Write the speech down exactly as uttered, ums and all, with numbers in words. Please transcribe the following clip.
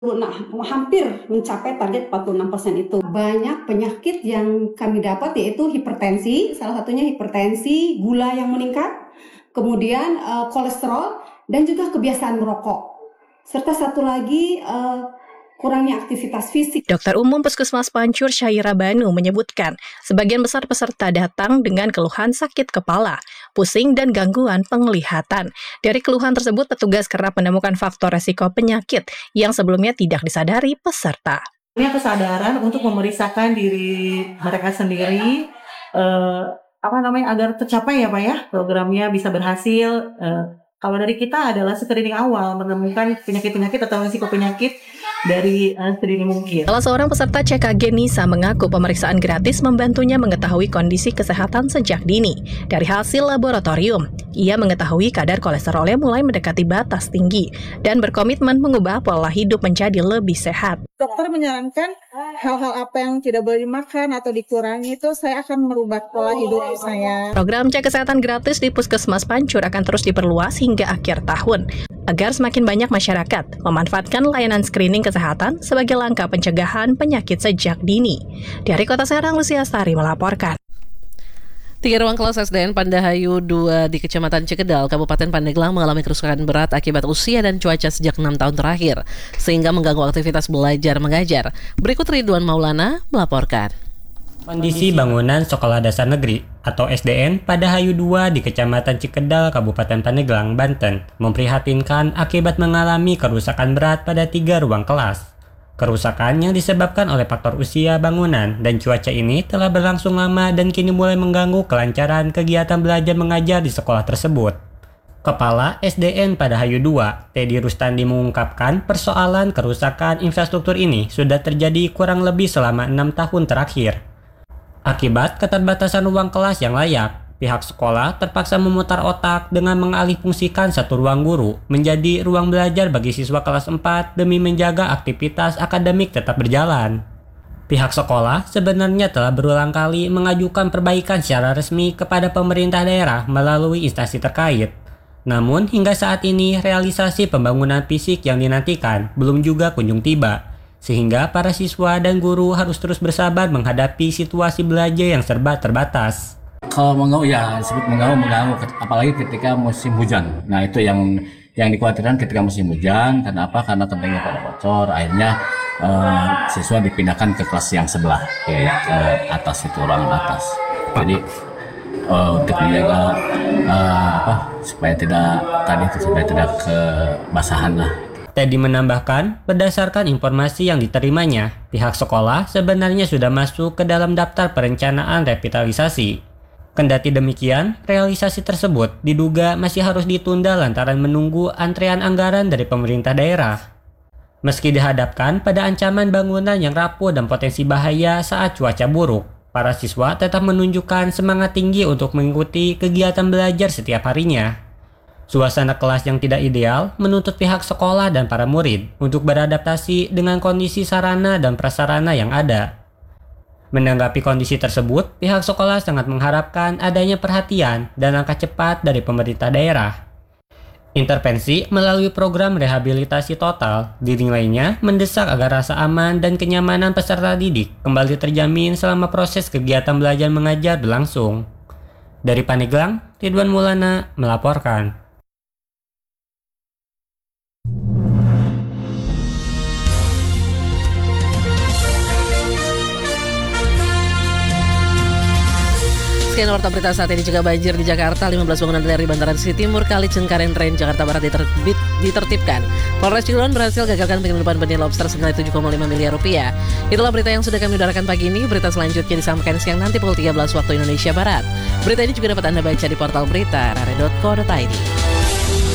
Nah, hampir mencapai target empat puluh enam persen itu. Banyak penyakit yang kami dapat yaitu hipertensi, salah satunya hipertensi, gula yang meningkat, kemudian uh, kolesterol, dan juga kebiasaan merokok. Serta satu lagi uh, kurangnya aktivitas fisik. Dokter Umum Puskesmas Pancur Syaira Banu menyebutkan, sebagian besar peserta datang dengan keluhan sakit kepala, pusing, dan gangguan penglihatan. Dari keluhan tersebut, petugas kerap menemukan faktor resiko penyakit yang sebelumnya tidak disadari peserta. Ini kesadaran untuk memeriksakan diri mereka sendiri, eh, apa namanya, agar tercapai ya Pak ya, programnya bisa berhasil. Eh, kalau dari kita adalah screening awal, menemukan penyakit-penyakit atau risiko penyakit dari uh, sedini mungkin. Salah seorang peserta C K G Nisa mengaku pemeriksaan gratis membantunya mengetahui kondisi kesehatan sejak dini. Dari hasil laboratorium, ia mengetahui kadar kolesterolnya mulai mendekati batas tinggi dan berkomitmen mengubah pola hidup menjadi lebih sehat. Dokter menyarankan hal-hal apa yang tidak boleh dimakan atau dikurangi, itu saya akan merubah pola hidup saya. Program cek kesehatan gratis di Puskesmas Pancur akan terus diperluas hingga akhir tahun, agar semakin banyak masyarakat memanfaatkan layanan screening kesehatan sebagai langkah pencegahan penyakit sejak dini. Dari Kota Serang, Lucia Astari melaporkan. Tiga ruang kelas S D N Pandahayu dua di Kecamatan Cikedal, Kabupaten Pandeglang mengalami kerusakan berat akibat usia dan cuaca sejak enam tahun terakhir, sehingga mengganggu aktivitas belajar mengajar. Berikut Ridwan Maulana melaporkan. Kondisi bangunan Sekolah Dasar Negeri atau S D N Pandahayu dua di Kecamatan Cikedal, Kabupaten Pandeglang, Banten memprihatinkan akibat mengalami kerusakan berat pada tiga ruang kelas. Kerusakan yang disebabkan oleh faktor usia bangunan dan cuaca ini telah berlangsung lama dan kini mulai mengganggu kelancaran kegiatan belajar mengajar di sekolah tersebut. Kepala S D N Pandahayu dua, Teddy Rustandi, mengungkapkan persoalan kerusakan infrastruktur ini sudah terjadi kurang lebih selama enam tahun terakhir. Akibat keterbatasan ruang kelas yang layak, pihak sekolah terpaksa memutar otak dengan mengalihfungsikan satu ruang guru menjadi ruang belajar bagi siswa kelas empat demi menjaga aktivitas akademik tetap berjalan. Pihak sekolah sebenarnya telah berulang kali mengajukan perbaikan secara resmi kepada pemerintah daerah melalui instansi terkait. Namun hingga saat ini realisasi pembangunan fisik yang dinantikan belum juga kunjung tiba, sehingga para siswa dan guru harus terus bersabar menghadapi situasi belajar yang serba terbatas. Kalau mengganggu ya disebut mengganggu mengganggu apalagi ketika musim hujan. Nah itu yang yang dikhawatirkan ketika musim hujan. Kenapa? Karena gentengnya pada bocor. Akhirnya eh, siswa dipindahkan ke kelas yang sebelah, ya, ke atas itu ruangan atas. Jadi eh, untuk menjaga eh, apa supaya tidak tadi itu supaya tidak kebasahan lah. Teddy menambahkan, berdasarkan informasi yang diterimanya, pihak sekolah sebenarnya sudah masuk ke dalam daftar perencanaan revitalisasi. Kendati demikian, realisasi tersebut diduga masih harus ditunda lantaran menunggu antrean anggaran dari pemerintah daerah. Meski dihadapkan pada ancaman bangunan yang rapuh dan potensi bahaya saat cuaca buruk, para siswa tetap menunjukkan semangat tinggi untuk mengikuti kegiatan belajar setiap harinya. Suasana kelas yang tidak ideal menuntut pihak sekolah dan para murid untuk beradaptasi dengan kondisi sarana dan prasarana yang ada. Menanggapi kondisi tersebut, pihak sekolah sangat mengharapkan adanya perhatian dan langkah cepat dari pemerintah daerah. Intervensi melalui program rehabilitasi total dinilainya mendesak agar rasa aman dan kenyamanan peserta didik kembali terjamin selama proses kegiatan belajar mengajar berlangsung. Dari Pandeglang, Ridwan Maulana melaporkan. Sekian warta berita saat ini. Juga banjir di Jakarta. lima belas bangunan dari bantaran sisi timur Kali Cengkareng Tren Jakarta Barat diterbit, ditertibkan. Polres Cilegon berhasil gagalkan penyelundupan benih lobster senilai tujuh koma lima miliar rupiah. Itulah berita yang sudah kami udarakan pagi ini. Berita selanjutnya disampaikan siang nanti pukul tiga belas waktu Indonesia Barat. Berita ini juga dapat Anda baca di portal berita rare titik co titik id.